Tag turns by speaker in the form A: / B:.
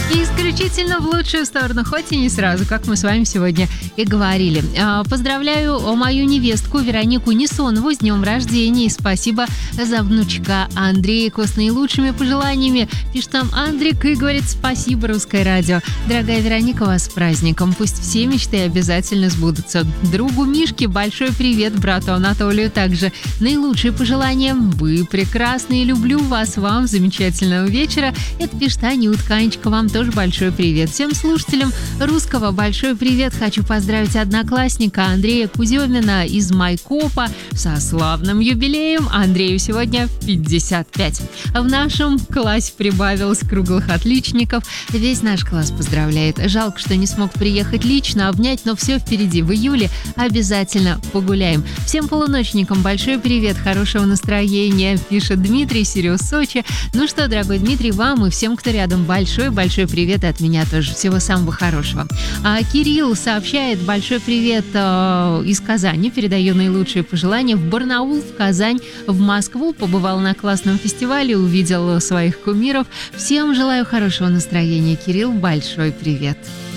A: И исключительно в лучшую сторону, хоть и не сразу, как мы с вами сегодня и говорили. Поздравляю мою невестку Веронику Несонову с днем рождения. И спасибо за внучка Андрейку с наилучшими пожеланиями. Пишет нам Андрик и говорит: спасибо, Русское радио. Дорогая Вероника, вас с праздником. Пусть все мечты обязательно сбудутся. Другу Мишке большой привет, брату Анатолию также наилучшие пожелания. Вы прекрасные, люблю вас, вам замечательного вечера. Это пишет Анютка. Анечка, вам тоже большой привет. Всем слушателям Русского большой привет. Хочу поздравить одноклассника Андрея Куземина из Майкопа со славным юбилеем. Андрею сегодня 55. В нашем классе прибавилось круглых отличников. Весь наш класс поздравляет. Жалко, что не смог приехать лично, обнять, но все впереди. В июле обязательно погуляем. Всем полуночникам большой привет, хорошего настроения, пишет Дмитрий, Сириус, Сочи. Ну что, дорогой Дмитрий, вам и всем, кто рядом, большой-большой привет от меня тоже. Всего самого хорошего. Кирилл сообщает большой привет из Казани. Передаю наилучшие пожелания в Барнаул, в Казань, в Москву. Побывал на классном фестивале, увидел своих кумиров. Всем желаю хорошего настроения. Кирилл, большой привет.